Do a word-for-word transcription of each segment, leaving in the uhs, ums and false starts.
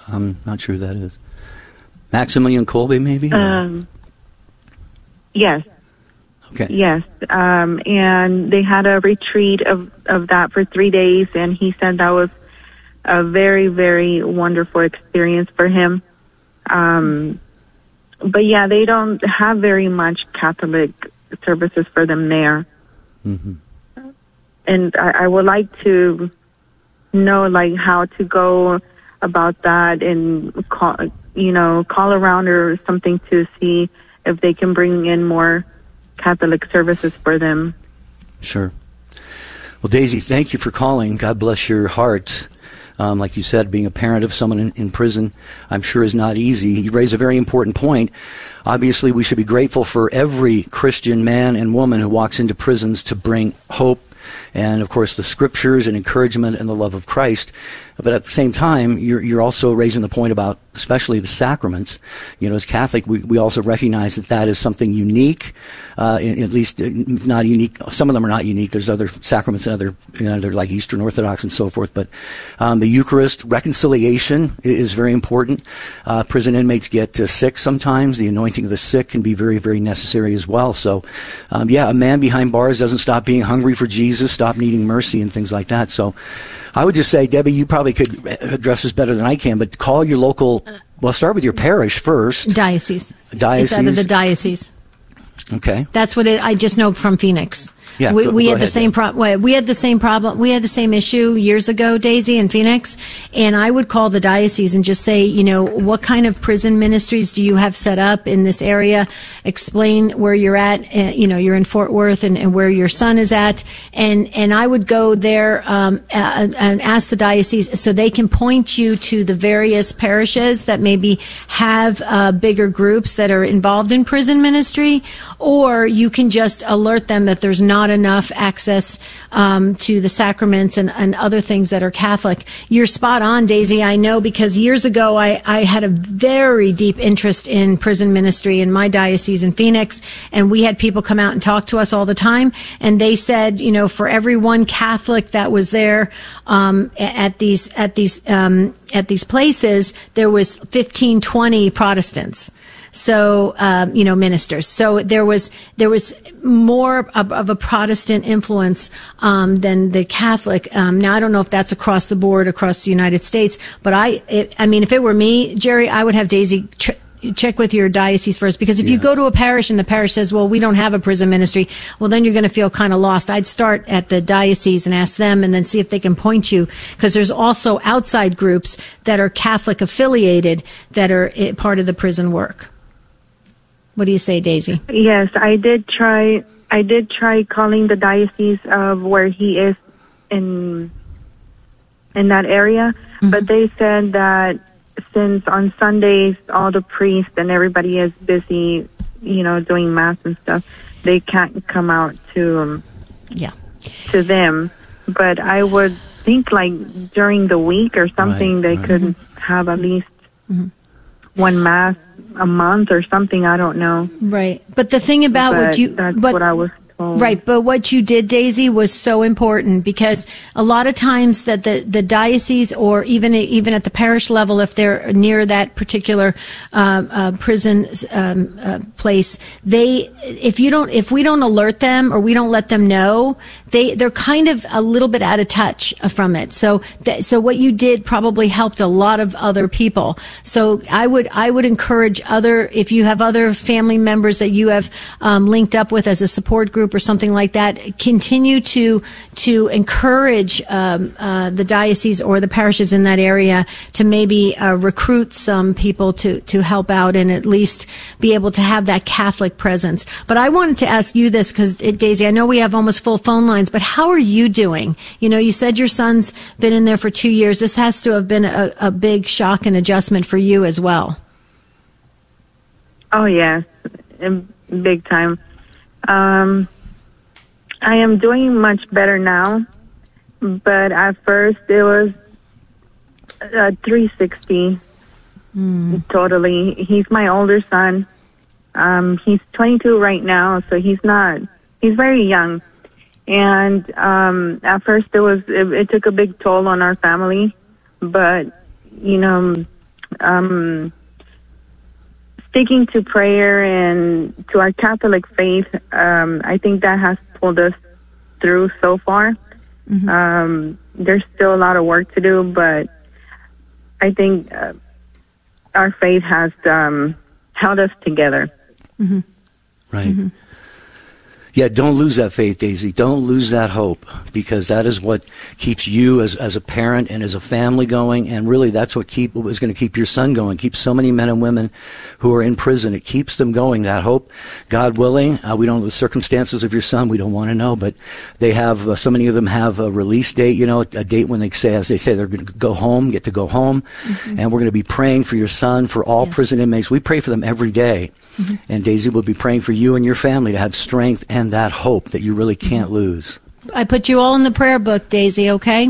I'm not sure who that is. Maximilian Kolbe, maybe? Um, yes. Okay. Yes. Um, and they had a retreat of, of that for three days, and he said that was a very, very wonderful experience for him. Um, but yeah, they don't have very much Catholic services for them there. Mm-hmm. And I, I would like to know, like, how to go about that and call, you know, call around or something to see if they can bring in more Catholic services for them. Sure. Well, Daisy, thank you for calling. God bless your heart. Um, like you said, being a parent of someone in, in prison, I'm sure is not easy. You raise a very important point. Obviously, we should be grateful for every Christian man and woman who walks into prisons to bring hope and, of course, the scriptures and encouragement and the love of Christ. But at the same time, you're, you're also raising the point about especially the sacraments. You know, as Catholic, we, we also recognize that that is something unique, uh, in, at least not unique. Some of them are not unique. There's other sacraments and other, you know, they're like Eastern Orthodox and so forth. But um, the Eucharist, reconciliation is very important. Uh, prison inmates get uh, sick sometimes. The anointing of the sick can be very, very necessary as well. So, um, yeah, a man behind bars doesn't stop being hungry for Jesus, stop needing mercy and things like that. So I would just say, Debbie, you probably could address this better than I can, but call your local, well, start with your parish first. Diocese. Diocese. It's out of the diocese. Okay. That's what it, I just know from Phoenix. Yeah, we go, we go had ahead, the same problem. We had the same problem. We had the same issue years ago, Daisy, in Phoenix. And I would call the diocese and just say, you know, what kind of prison ministries do you have set up in this area? Explain where you're at. Uh, you know, you're in Fort Worth, and, and where your son is at. And and I would go there um, uh, and ask the diocese so they can point you to the various parishes that maybe have uh, bigger groups that are involved in prison ministry, or you can just alert them that there's not enough access um, to the sacraments and, and other things that are Catholic. You're spot on, Daisy. I know, because years ago I, I had a very deep interest in prison ministry in my diocese in Phoenix, and we had people come out and talk to us all the time, and they said, you know, for every one Catholic that was there um, at these at these um, at these places, there was fifteen, twenty Protestants. So, um, you know, ministers. So there was there was more of, of a Protestant influence um, than the Catholic. Um, now, I don't know if that's across the board across the United States, but I, it, I mean, if it were me, Jerry, I would have Daisy tr- check with your diocese first, because if yeah. you go to a parish and the parish says, well, we don't have a prison ministry, well, then you're going to feel kind of lost. I'd start at the diocese and ask them, and then see if they can point you, because there's also outside groups that are Catholic affiliated that are part of the prison work. What do you say, Daisy? Yes, I did try. I did try calling the diocese of where he is in in that area, mm-hmm. but they said that since on Sundays all the priests and everybody is busy, you know, doing mass and stuff, they can't come out to um, yeah to them. But I would think, like, during the week or something, right, they right. could mm-hmm. have at least mm-hmm. one mass a month or something. I don't know. Right. But the thing about but what you, that's but, what I was told. Right. But what you did, Daisy, was so important, because a lot of times that the, the diocese, or even, even at the parish level, if they're near that particular, uh, uh, prison, um, uh, place, they, if you don't, if we don't alert them or we don't let them know, they, they're kind of a little bit out of touch from it. So, th- so what you did probably helped a lot of other people. So I would, I would encourage other, if you have other family members that you have, um, linked up with as a support group or something like that, continue to to encourage um, uh, the diocese or the parishes in that area to maybe uh, recruit some people to to help out and at least be able to have that Catholic presence. But I wanted to ask you this, because Daisy, I know we have almost full phone lines, but how are you doing? You know, you said your son's been in there for two years. This has to have been a, a big shock and adjustment for you as well. Oh yes, big time. Um, I am doing much better now, but at first it was uh, three sixty mm. totally. He's my older son. Um, he's twenty-two right now, so he's not, he's very young. And um, at first it was, it, it took a big toll on our family, but, you know, um, sticking to prayer and to our Catholic faith, um, I think that has pulled us through so far. Mm-hmm. Um, there's still a lot of work to do, but I think uh, our faith has um, held us together. Mm-hmm. Right. Mm-hmm. Yeah, don't lose that faith, Daisy. Don't lose that hope, because that is what keeps you as as a parent and as a family going, and really that's what keep what is going to keep your son going, keep so many men and women who are in prison. It keeps them going, that hope. God willing, uh, we don't know the circumstances of your son. We don't want to know, but they have, uh, so many of them have a release date, you know, a date when they say, as they say, they're going to go home, get to go home, mm-hmm. and we're going to be praying for your son, for all yes. prison inmates. We pray for them every day. Mm-hmm. And Daisy will be praying for you and your family to have strength and that hope that you really can't lose. I put you all in the prayer book, Daisy, okay?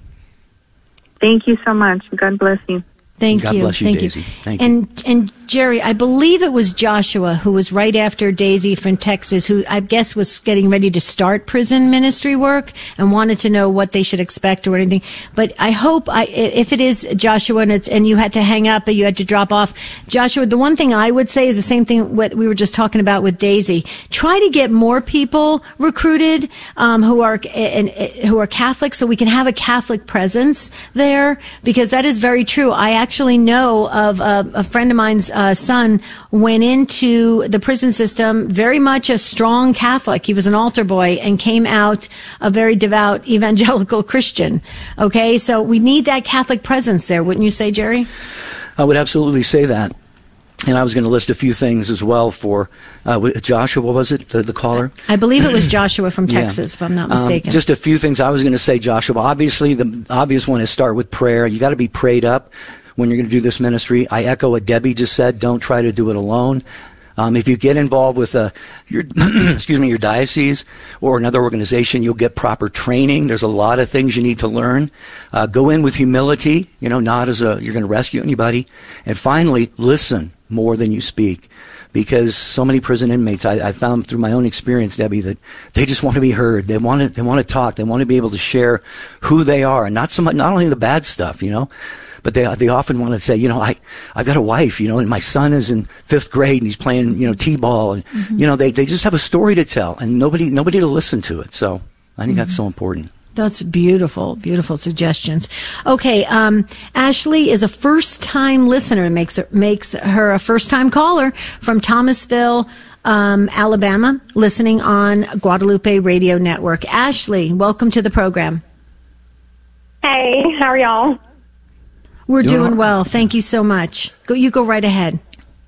Thank you so much. God bless you. Thank God you. bless you, Thank Daisy. you. Thank and, you. And Jerry, I believe it was Joshua who was right after Daisy from Texas, who I guess was getting ready to start prison ministry work and wanted to know what they should expect or anything. But I hope, I, if it is Joshua and it's and you had to hang up, but you had to drop off, Joshua, the one thing I would say is the same thing what we were just talking about with Daisy. Try to get more people recruited um, who are and, who are Catholic, so we can have a Catholic presence there, because that is very true. I actually know of a, a friend of mine's uh, son went into the prison system very much a strong Catholic. He was an altar boy and came out a very devout evangelical Christian. Okay, so we need that Catholic presence there, wouldn't you say, Jerry? I would absolutely say that. And I was going to list a few things as well for uh, Joshua. What was it, the, the caller? I believe it was Joshua from Texas, yeah. if I'm not mistaken. Um, just a few things I was going to say, Joshua. Obviously, the obvious one is start with prayer. You got to be prayed up when you're going to do this ministry. I echo what Debbie just said. Don't try to do it alone. Um, if you get involved with uh, your, excuse me, your diocese or another organization, you'll get proper training. There's a lot of things you need to learn. Uh, go in with humility, you know, not as a, you're going to rescue anybody. And finally, listen more than you speak. Because so many prison inmates, I, I found through my own experience, Debbie, that they just want to be heard. They want to, they want to talk. They want to be able to share who they are, and not so much, not only the bad stuff, you know, but they they often want to say, you know, I I've got a wife, you know, and my son is in fifth grade and he's playing, you know, t-ball, and mm-hmm. you know, they they just have a story to tell, and nobody nobody to listen to it. So I think mm-hmm. that's so important. That's beautiful, beautiful suggestions. Okay, um, Ashley is a first-time listener, makes her, makes her a first-time caller from Thomasville, um, Alabama, listening on Guadalupe Radio Network. Ashley, welcome to the program. Hey, how are y'all? We're doing, doing well. Thank you so much. Go, you go right ahead.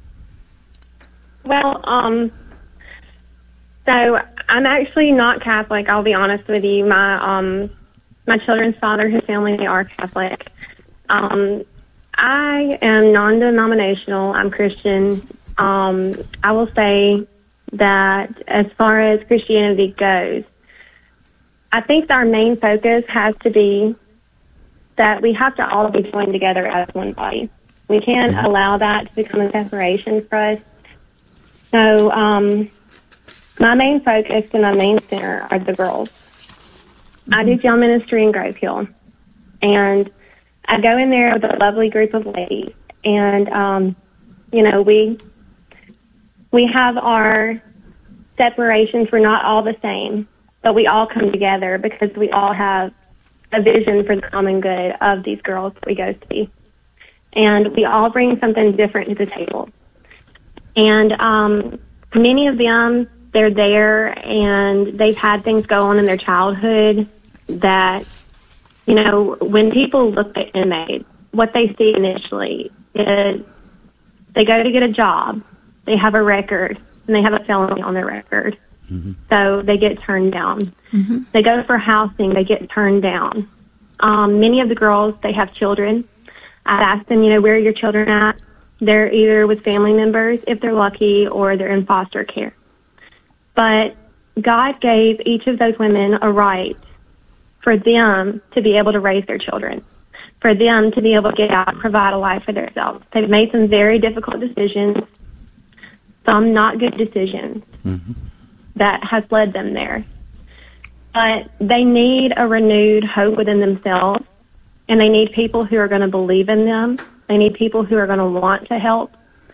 Well, um, so I'm actually not Catholic. I'll be honest with you. My um, my children's father, his family, they are Catholic. Um, I am non-denominational. I'm Christian. Um, I will say that as far as Christianity goes, I think our main focus has to be that we have to all be joined together as one body. We can't allow that to become a separation for us. So um, my main focus and my main center are the girls. Mm-hmm. I do jail ministry in Grove Hill, and I go in there with a lovely group of ladies, and um, you know, we we have our separations. We're not all the same, but we all come together because we all have a vision for the common good of these girls that we go see. And we all bring something different to the table. And um, many of them, they're there and they've had things go on in their childhood that, you know, when people look at inmates, what they see initially is they go to get a job, they have a record, and they have a felony on their record. Mm-hmm. So they get turned down. Mm-hmm. They go for housing, they get turned down. Um, many of the girls, they have children. I've asked them, you know, where are your children at? They're either with family members, if they're lucky, or they're in foster care. But God gave each of those women a right for them to be able to raise their children, for them to be able to get out and provide a life for themselves. They've made some very difficult decisions, some not good decisions. Mm-hmm. That has led them there. But they need a renewed hope within themselves, and they need people who are going to believe in them They need people who are going to want to help.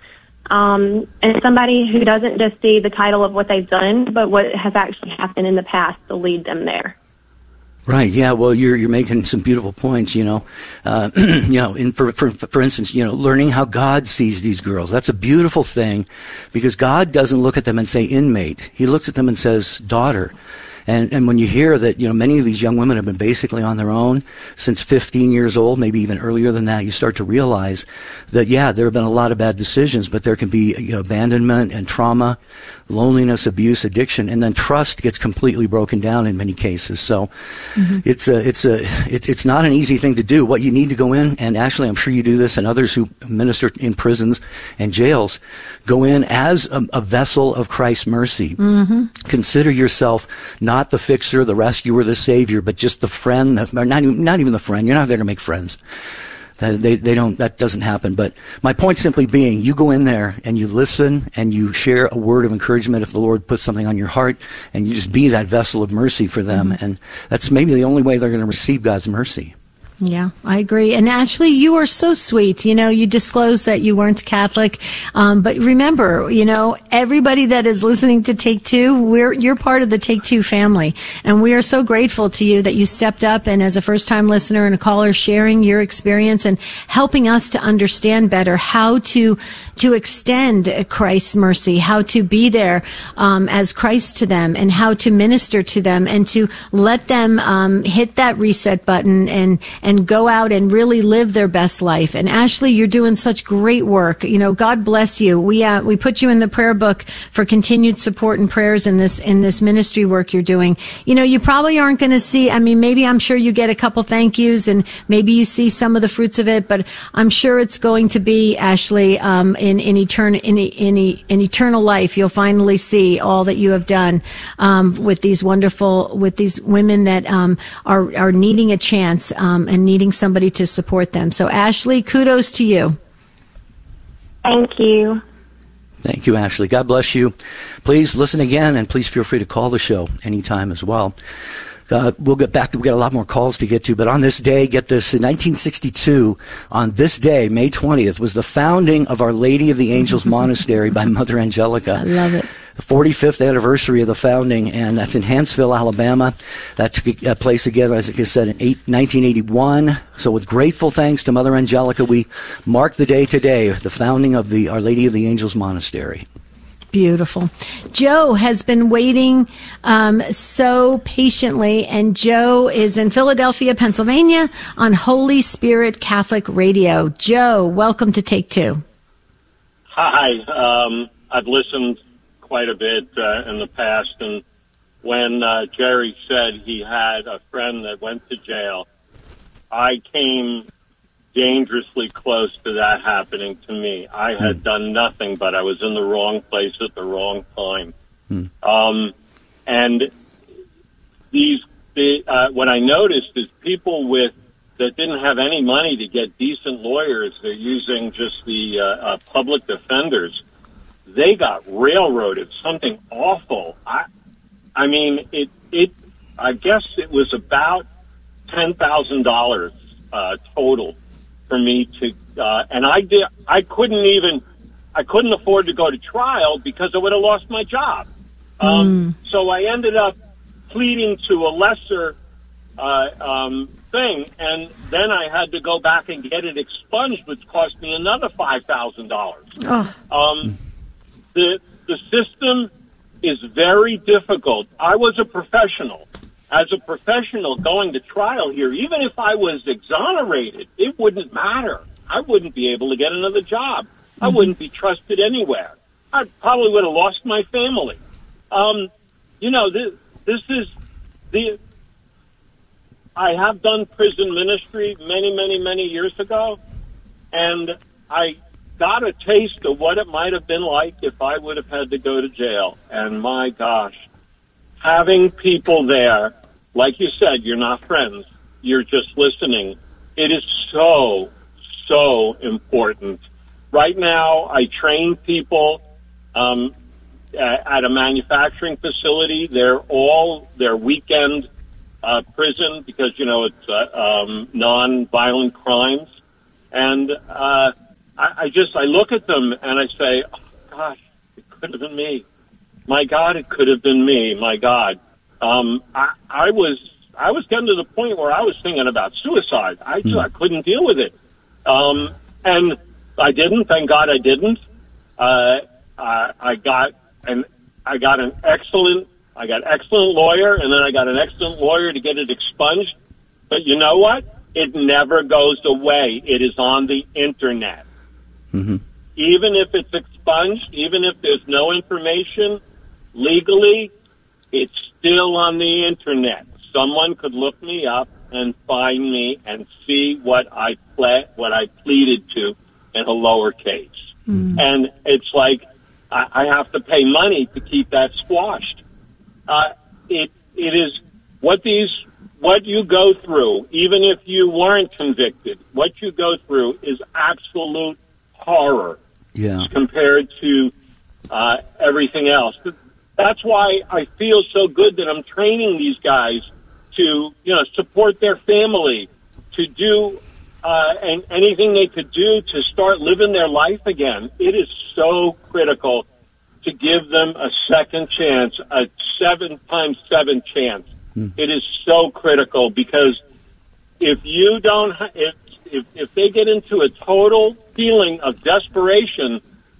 Um, and somebody who doesn't just see the title of what they've done, but what has actually happened in the past to lead them there. Right. Yeah. Well, you're you're making some beautiful points. You know, uh, you know, in for for for instance, you know, learning how God sees these girls. That's a beautiful thing, because God doesn't look at them and say inmate. He looks at them and says daughter. And and when you hear that, you know, many of these young women have been basically on their own since fifteen years old, maybe even earlier than that, you start to realize that, yeah, there have been a lot of bad decisions, but there can be, you know, abandonment and trauma, loneliness, abuse, addiction, and then trust gets completely broken down in many cases. So mm-hmm. it's a, it's a, it's, it's not an easy thing to do. What you need to go in, and actually I'm sure you do this, and others who minister in prisons and jails, go in as a, a vessel of Christ's mercy. Mm-hmm. Consider yourself not Not the fixer, the rescuer, the savior, but just the friend, or not even, not even the friend. You're not there to make friends. They, they don't, that doesn't happen. But my point simply being, you go in there and you listen and you share a word of encouragement if the Lord puts something on your heart, and you just be that vessel of mercy for them. Mm-hmm. And that's maybe the only way they're going to receive God's mercy. Yeah, I agree. And Ashley, you are so sweet. You know, you disclosed that you weren't Catholic. Um, but remember, you know, everybody that is listening to Take Two, we're, you're part of the Take Two family. And we are so grateful to you that you stepped up and as a first time listener and a caller, sharing your experience and helping us to understand better how to, to extend Christ's mercy, how to be there, um, as Christ to them, and how to minister to them and to let them, um, hit that reset button and, and go out and really live their best life. And Ashley, you're doing such great work. You know, God bless you. We uh, we put you in the prayer book for continued support and prayers in this in this ministry work you're doing. You know, you probably aren't going to see, I mean, maybe I'm sure you get a couple thank yous and maybe you see some of the fruits of it, but I'm sure it's going to be, Ashley, um, in in, etern- in, in, in eternal life, you'll finally see all that you have done um, with these wonderful, with these women that um, are, are needing a chance um, and needing somebody to support them. So, Ashley, kudos to you. Thank you. Thank you, Ashley. God bless you. Please listen again, and please feel free to call the show anytime as well. Uh, we'll get back to, we've got a lot more calls to get to, but on this day, get this, in nineteen sixty-two, on this day, May twentieth, was the founding of Our Lady of the Angels Monastery by Mother Angelica. I love it. The forty-fifth anniversary of the founding, and that's in Hanceville, Alabama. That took uh, place again, as I said, in eight, nineteen eighty-one. So with grateful thanks to Mother Angelica, we mark the day today, the founding of the Our Lady of the Angels Monastery. Beautiful. Joe has been waiting um, so patiently, and Joe is in Philadelphia, Pennsylvania, on Holy Spirit Catholic Radio. Joe, welcome to Take Two. Hi. Um, I've listened quite a bit uh, in the past, and when uh, Jerry said he had a friend that went to jail, I came dangerously close to that happening to me. I had mm. done nothing, but I was in the wrong place at the wrong time. Mm. Um, and these, the, uh, what I noticed is people with that didn't have any money to get decent lawyers, they're using just the uh, uh, public defenders. They got railroaded, something awful. I, I mean, it, it, I guess it was about ten thousand dollars uh, total for me to, uh, and I did, I couldn't even, I couldn't afford to go to trial because I would have lost my job. Um, mm. So I ended up pleading to a lesser, uh, um, thing, and then I had to go back and get it expunged, which cost me another five thousand dollars. Oh. Um, the, the system is very difficult. I was a professional. As a professional going to trial here, even if I was exonerated, it wouldn't matter. I wouldn't be able to get another job. I wouldn't be trusted anywhere. I probably would have lost my family. Um, you know, this, this is the, I have done prison ministry many, many, many years ago, and I got a taste of what it might have been like if I would have had to go to jail. And my gosh, having people there, like you said, you're not friends, you're just listening. It is so, so important. Right now, I train people um, at a manufacturing facility. They're all, their weekend uh, prison because, you know, it's uh, um, non-violent crimes. And uh, I, I just, I look at them and I say, oh, gosh, it could have been me. My God, it could have been me. My God. Um, I, I was, I was getting to the point where I was thinking about suicide. I, just, I couldn't deal with it. Um, and I didn't. Thank God I didn't. Uh, I, I got an, I got an excellent, I got excellent lawyer, and then I got an excellent lawyer to get it expunged. But you know what? It never goes away. It is on the internet. Mm-hmm. Even if it's expunged, even if there's no information legally, it's still on the internet. Someone could look me up and find me and see what I ple- what I pleaded to in a lower case. Mm. And it's like I, I have to pay money to keep that squashed. Uh, it it is what these what you go through, even if you weren't convicted, what you go through is absolute horror. Yeah. Compared to uh, everything else. That's why I feel so good that I'm training these guys to, you know, support their family, to do uh, and anything they could do to start living their life again. It is so critical to give them a second chance, a seven times seven chance. Mm. It is so critical because if you don't, ha- if, if if they get into a total feeling of desperation,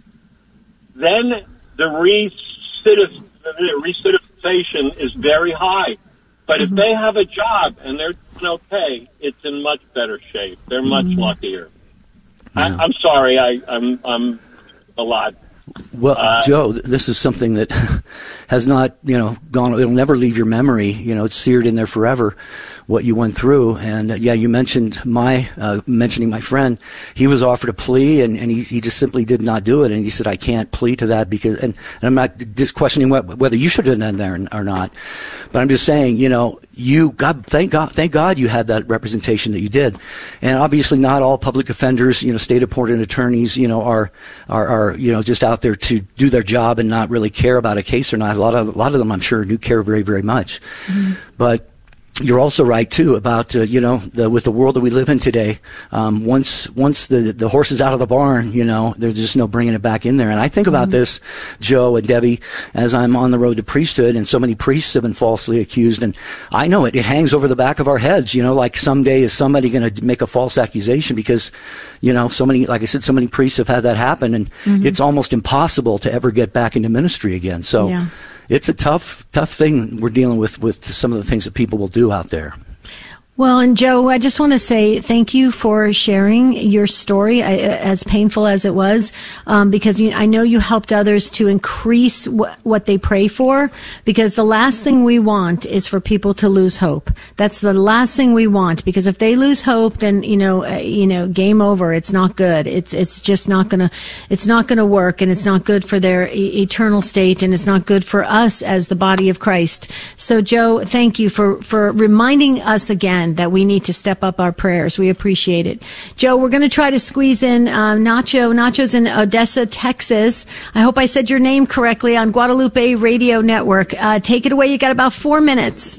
then the recidif- the recidification is very high. But mm-hmm. if they have a job and they're doing okay, it's in much better shape. They're much mm-hmm. luckier. Yeah. I, I'm sorry, I, I'm I'm a lot. Well, uh, Joe, this is something that has not, you know, gone. It'll never leave your memory. You know, it's seared in there forever. What you went through, and uh, yeah, you mentioned my uh, mentioning my friend. He was offered a plea, and, and he he just simply did not do it. And he said, "I can't plea to that because." And, and I'm not just questioning what, whether you should have done there or not, but I'm just saying, you know, you God, thank God, thank God you had that representation that you did, and obviously not all public defenders, you know, state-appointed attorneys, you know, are are are you know just out there to do their job and not really care about a case or not. A lot of a lot of them, I'm sure, do care very very much, mm-hmm. but. You're also right too about uh, you know the, with the world that we live in today. Um, once once the the horse is out of the barn, you know there's just no bringing it back in there. And I think about mm-hmm. this, Joe and Debbie, as I'm on the road to priesthood, and so many priests have been falsely accused, and I know it. It hangs over the back of our heads. You know, like someday is somebody going to make a false accusation because, you know, so many, like I said, so many priests have had that happen, and mm-hmm. it's almost impossible to ever get back into ministry again. So. Yeah. It's a tough, tough thing we're dealing with with some of the things that people will do out there. Well, and Joe, I just want to say thank you for sharing your story, as painful as it was, um, because you, I know you helped others to increase wh- what they pray for, because the last thing we want is for people to lose hope. That's the last thing we want, because if they lose hope, then, you know, uh, you know, game over. It's not good. It's, it's just not gonna, it's not gonna work, and it's not good for their e- eternal state, and it's not good for us as the body of Christ. So, Joe, thank you for, for reminding us again that we need to step up our prayers. We appreciate it. Joe, we're going to try to squeeze in uh, Nacho. Nacho's in Odessa, Texas. I hope I said your name correctly on Guadalupe Radio Network. Uh, take it away. You got about four minutes.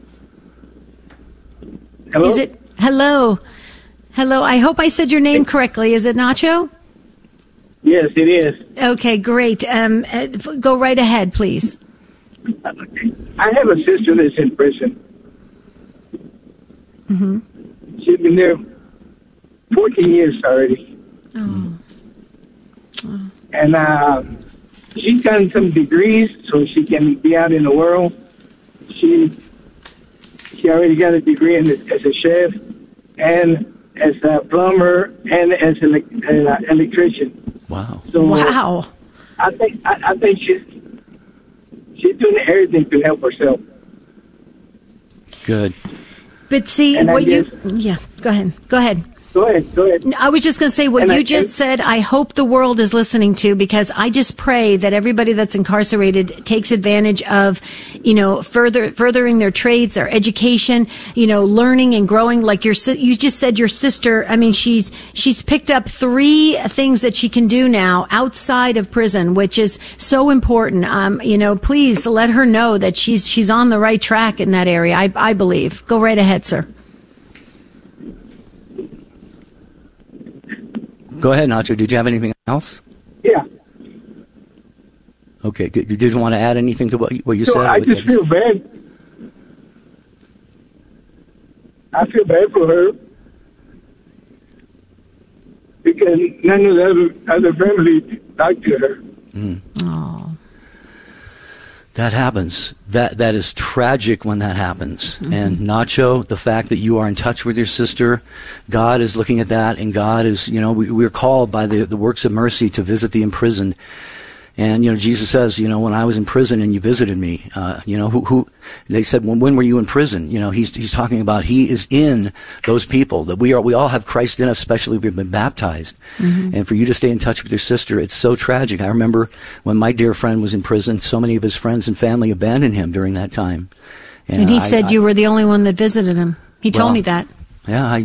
Hello? Is it? Hello. Hello. I hope I said your name correctly. Is it Nacho? Yes, it is. Okay, great. Um, uh, go right ahead, please. I have a sister that's in prison. Mm-hmm. She's been there fourteen years already. Oh. Oh. And uh, she's gotten some degrees so she can be out in the world. She she already got a degree in, as a chef and as a plumber and as an, an uh, electrician. Wow. So wow. I think I, I think she's she's doing everything to help herself. Good. But see, and what guess, you, yeah, go ahead, go ahead. Go ahead, go ahead. I was just going to say what and you I, just said, I hope the world is listening to, because I just pray that everybody that's incarcerated takes advantage of, you know, further, furthering their trades, their education, you know, learning and growing. Like your, you just said your sister, I mean, she's, she's picked up three things that she can do now outside of prison, which is so important. Um, you know, please let her know that she's, she's on the right track in that area. I, I believe. Go right ahead, sir. Go ahead, Nacho. Did you have anything else? Yeah. Okay. Did, did you want to add anything to what you, what you so said? I just feel bad. I feel bad for her because none of the other, other family talked to her. Mm. Oh. That happens. That that is tragic when that happens. Mm-hmm. And Nacho, the fact that you are in touch with your sister, God is looking at that, and God is, you know, we, we're called by the, the works of mercy to visit the imprisoned. And, you know, Jesus says, you know, when I was in prison and you visited me, uh, you know, who, who, they said, well, when were you in prison? You know, he's, he's talking about he is in those people, that we are, we all have Christ in us, especially if we've been baptized. Mm-hmm. And for you to stay in touch with your sister, it's so tragic. I remember when my dear friend was in prison, so many of his friends and family abandoned him during that time. And, and he I, said I, you were the only one that visited him. He well, told me that. Yeah, I...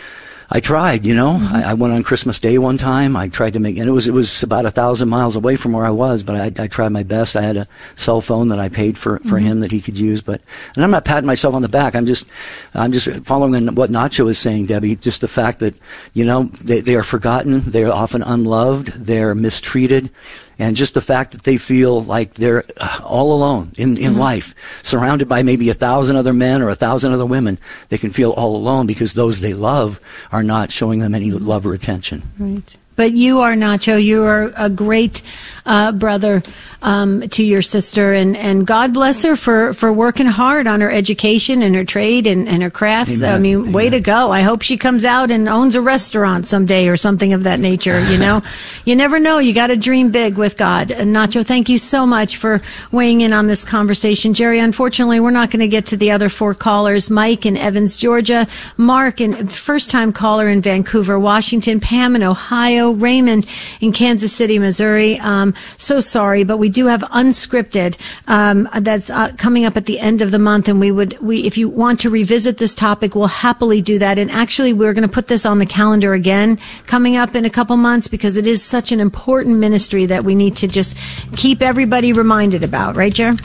I tried, you know. Mm-hmm. I, I went on Christmas Day one time. I tried to make, and it was it was about a thousand miles away from where I was, but I, I tried my best. I had a cell phone that I paid for, for mm-hmm. him that he could use. But and I'm not patting myself on the back. I'm just I'm just following what Nacho is saying, Debbie. Just the fact that, you know, they they are forgotten. They are often unloved. They're mistreated. And just the fact that they feel like they're uh, all alone in, in mm-hmm. life, surrounded by maybe a thousand other men or a thousand other women, they can feel all alone because those they love are not showing them any love or attention. Right. But you are, Nacho, you are a great uh, brother um, to your sister, and, and God bless her for, for working hard on her education and her trade and, and her crafts. Amen. I mean, Amen. Way to go. I hope she comes out and owns a restaurant someday or something of that nature, you know. You never know. You got to dream big with God. And Nacho, thank you so much for weighing in on this conversation. Jerry, unfortunately, we're not going to get to the other four callers. Mike in Evans, Georgia. Mark, and first-time caller in Vancouver, Washington. Pam in Ohio. Raymond in Kansas City, Missouri. Um, so sorry, but we do have Unscripted um, that's uh, coming up at the end of the month, and we would, we if you want to revisit this topic, we'll happily do that. And actually, we're going to put this on the calendar again coming up in a couple months because it is such an important ministry that we need to just keep everybody reminded about, right, Jer?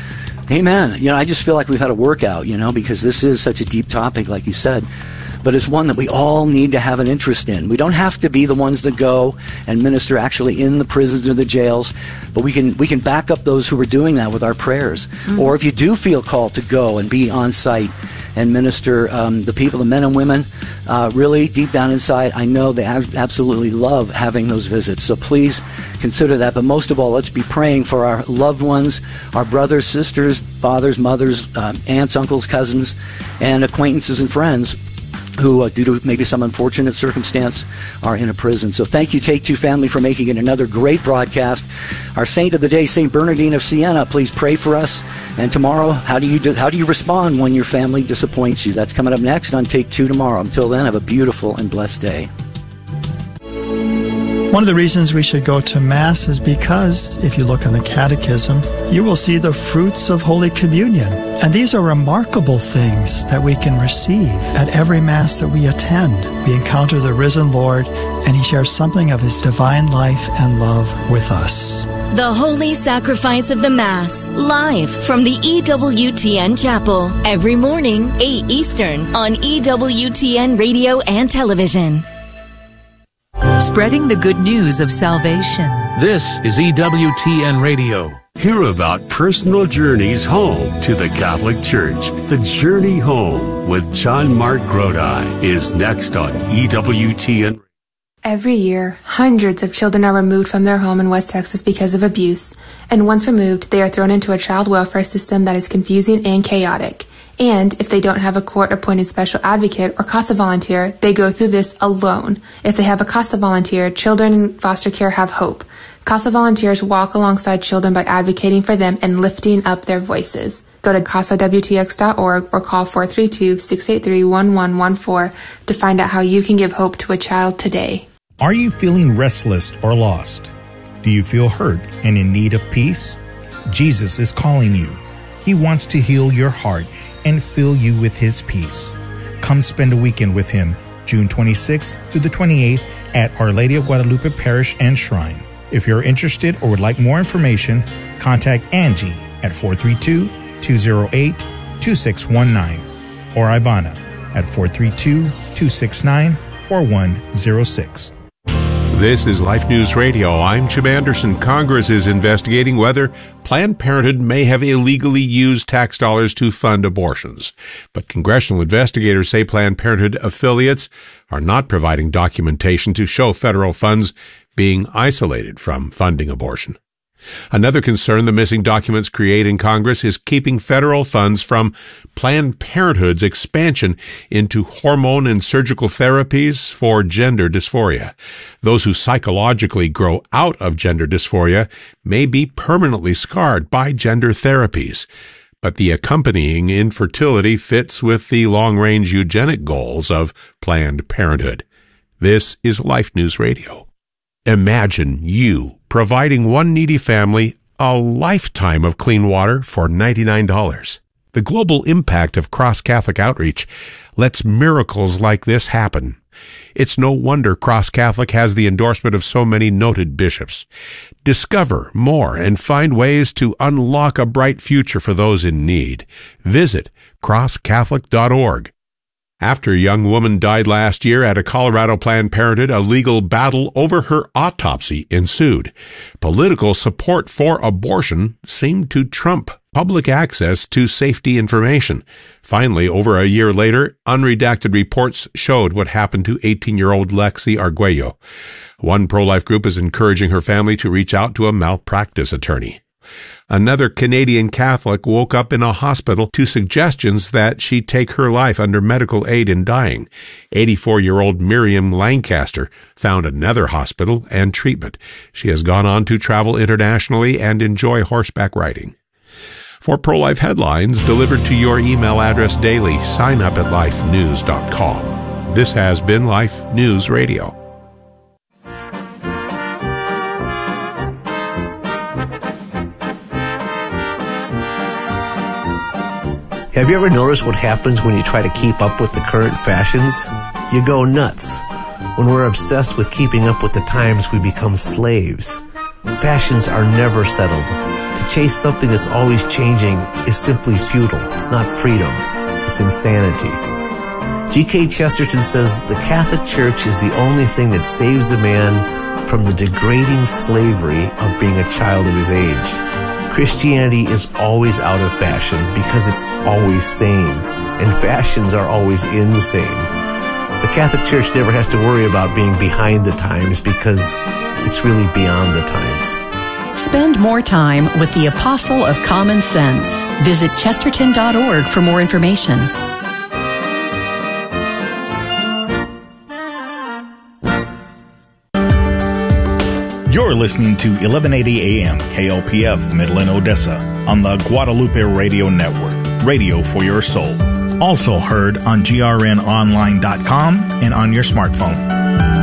Amen. You know, I just feel like we've had a workout, you know, because this is such a deep topic, like you said. But it's one that we all need to have an interest in. We don't have to be the ones that go and minister actually in the prisons or the jails, but we can we can back up those who are doing that with our prayers. Mm-hmm. Or if you do feel called to go and be on site and minister, um, the people, the men and women, uh, really deep down inside, I know they ab- absolutely love having those visits. So please consider that. But most of all, let's be praying for our loved ones, our brothers, sisters, fathers, mothers, um, aunts, uncles, cousins, and acquaintances and friends who, uh, due to maybe some unfortunate circumstance, are in a prison. So thank you, Take Two family, for making it another great broadcast. Our saint of the day, Saint Bernardine of Siena, please pray for us. And tomorrow, how do you do, how do you respond when your family disappoints you? That's coming up next on Take Two tomorrow. Until then, have a beautiful and blessed day. One of the reasons we should go to Mass is because, if you look in the Catechism, you will see the fruits of Holy Communion. And these are remarkable things that we can receive at every Mass that we attend. We encounter the risen Lord, and He shares something of His divine life and love with us. The Holy Sacrifice of the Mass, live from the E W T N Chapel, every morning, eight Eastern, on E W T N Radio and Television. Spreading the good news of salvation. This is E W T N Radio. Hear about personal journeys home to the Catholic Church. The Journey Home with John Mark Grodi is next on E W T N. Every year, hundreds of children are removed from their home in West Texas because of abuse. And once removed, they are thrown into a child welfare system that is confusing and chaotic. And if they don't have a court-appointed special advocate or CASA volunteer, they go through this alone. If they have a CASA volunteer, children in foster care have hope. CASA volunteers walk alongside children by advocating for them and lifting up their voices. Go to casa w t x dot org or call four three two, six eight three, one one one four to find out how you can give hope to a child today. Are you feeling restless or lost? Do you feel hurt and in need of peace? Jesus is calling you. He wants to heal your heart and fill you with His peace. Come spend a weekend with Him, June twenty-sixth through the twenty-eighth at Our Lady of Guadalupe Parish and Shrine. If you're interested or would like more information, contact Angie at four three two, two zero eight, two six one nine or Ivana at four three two, two six nine, four one zero six. This is Life News Radio. I'm Jim Anderson. Congress is investigating whether Planned Parenthood may have illegally used tax dollars to fund abortions. But congressional investigators say Planned Parenthood affiliates are not providing documentation to show federal funds being isolated from funding abortion. Another concern the missing documents create in Congress is keeping federal funds from Planned Parenthood's expansion into hormone and surgical therapies for gender dysphoria. Those who psychologically grow out of gender dysphoria may be permanently scarred by gender therapies. But the accompanying infertility fits with the long-range eugenic goals of Planned Parenthood. This is Life News Radio. Imagine you providing one needy family a lifetime of clean water for ninety-nine dollars. The global impact of Cross Catholic Outreach lets miracles like this happen. It's no wonder Cross Catholic has the endorsement of so many noted bishops. Discover more and find ways to unlock a bright future for those in need. Visit cross catholic dot org. After a young woman died last year at a Colorado Planned Parenthood, a legal battle over her autopsy ensued. Political support for abortion seemed to trump public access to safety information. Finally, over a year later, unredacted reports showed what happened to eighteen-year-old Lexi Arguello. One pro-life group is encouraging her family to reach out to a malpractice attorney. Another Canadian Catholic woke up in a hospital to suggestions that she take her life under medical aid in dying. eighty-four-year-old Miriam Lancaster found another hospital and treatment. She has gone on to travel internationally and enjoy horseback riding. For pro-life headlines delivered to your email address daily, sign up at life news dot com. This has been Life News Radio. Have you ever noticed what happens when you try to keep up with the current fashions? You go nuts. When we're obsessed with keeping up with the times, we become slaves. Fashions are never settled. To chase something that's always changing is simply futile. It's not freedom. It's insanity. G K Chesterton says the Catholic Church is the only thing that saves a man from the degrading slavery of being a child of his age. Christianity is always out of fashion because it's always sane, and fashions are always insane. The Catholic Church never has to worry about being behind the times because it's really beyond the times. Spend more time with the Apostle of Common Sense. Visit chesterton dot org for more information. You're listening to eleven eighty A M K L P F Midland, Odessa on the Guadalupe Radio Network, radio for your soul. Also heard on G R N online dot com and on your smartphone.